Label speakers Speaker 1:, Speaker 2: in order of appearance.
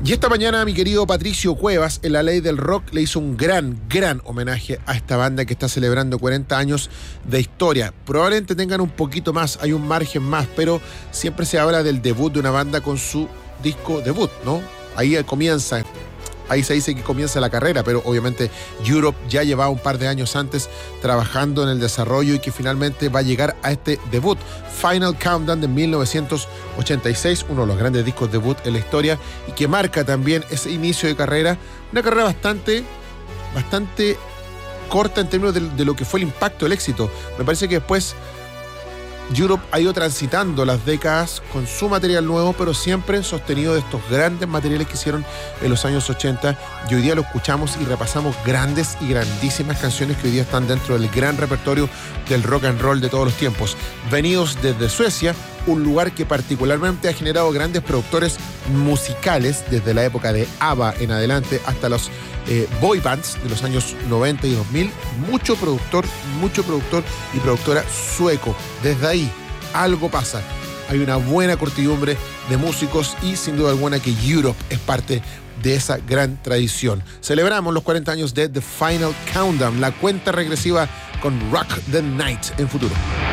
Speaker 1: Y esta mañana mi querido Patricio Cuevas en La Ley del Rock le hizo un gran homenaje a esta banda que está celebrando 40 años de historia. Probablemente tengan un poquito más, hay un margen más, pero siempre se habla del debut de una banda con su disco debut, ¿no? Ahí comienza. Ahí se dice que comienza la carrera, pero obviamente Europe ya llevaba un par de años antes trabajando en el desarrollo y que finalmente va a llegar a este debut. Final Countdown de 1986, uno de los grandes discos debut en la historia y que marca también ese inicio de carrera, una carrera bastante corta en términos de lo que fue el impacto, el éxito. Me parece que después Europe ha ido transitando las décadas con su material nuevo, pero siempre sostenido de estos grandes materiales que hicieron en los años 80. Y hoy día lo escuchamos y repasamos grandes y grandísimas canciones que hoy día están dentro del gran repertorio del rock and roll de todos los tiempos. Venidos desde Suecia, un lugar que particularmente ha generado grandes productores musicales desde la época de ABBA en adelante hasta los boy bands de los años 90 y 2000, mucho productor y productora sueco. Desde ahí algo pasa, hay una buena curtidumbre de músicos y sin duda alguna que Europe es parte de esa gran tradición. Celebramos los 40 años de The Final Countdown, la cuenta regresiva con Rock the Night en futuro.